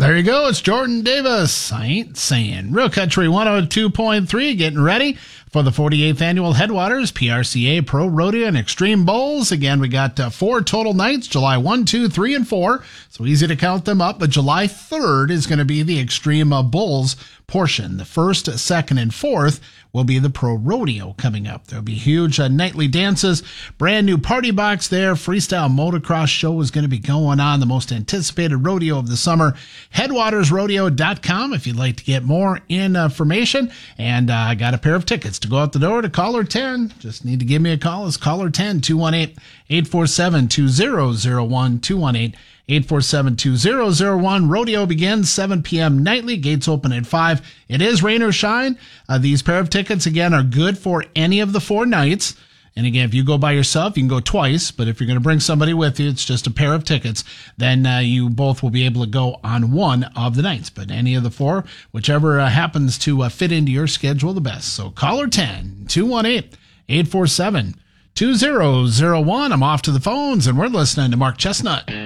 There you go. It's Jordan Davis. I ain't saying. Real Country 102.3 getting ready for the 48th Annual Headwaters PRCA Pro Rodeo and Extreme Bowls. Again, we got 4 total nights, July 1, 2, 3, and 4. So easy to count them up. But July 3rd is going to be the Extreme Bowls portion. The 1st, 2nd, and 4th will be the Pro Rodeo coming up. There'll be huge nightly dances, brand new party box there. Freestyle motocross show is going to be going on. The most anticipated rodeo of the summer. HeadwatersRodeo.com if you'd like to get more information. And I got a pair of tickets to go out the door to caller 10. Just need to give me a call. It's caller 10, 218-847-2001, 218-847-2001. Rodeo begins 7 p.m. nightly. Gates open at 5. It is rain or shine. These pair of tickets, again, are good for any of the 4 nights. And again, if you go by yourself, you can go twice. But if you're going to bring somebody with you, it's just a pair of tickets. Then you both will be able to go on one of the nights. But any of the 4, whichever happens to fit into your schedule the best. So caller 10, 218-847-2001. I'm off to the phones, and we're listening to Mark Chestnut.